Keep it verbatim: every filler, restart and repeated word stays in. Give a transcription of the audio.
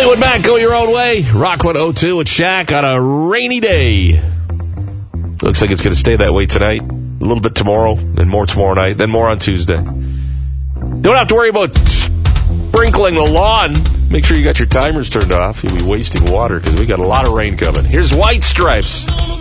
Fleetwood Mac, Go Your Own Way. Rock one oh two at Shaq on a rainy day. Looks like it's going to stay that way tonight. A little bit tomorrow, then more tomorrow night, then more on Tuesday. Don't have to worry about sprinkling the lawn. Make sure you got your timers turned off. You'll be wasting water because we got a lot of rain coming. Here's White Stripes.